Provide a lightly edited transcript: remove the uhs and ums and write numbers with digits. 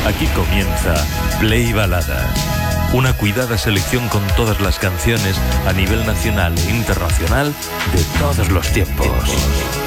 Aquí comienza Play Baladas, una cuidada selección con todas las canciones a nivel nacional e internacional de todos los tiempos.